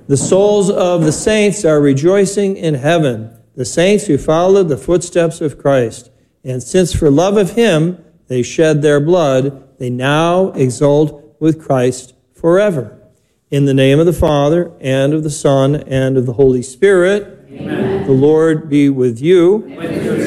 The souls of the saints are rejoicing in heaven, the saints who followed the footsteps of Christ. And since for love of him they shed their blood, they now exult with Christ forever. In the name of the Father, and of the Son, and of the Holy Spirit, Amen. The Lord be with you.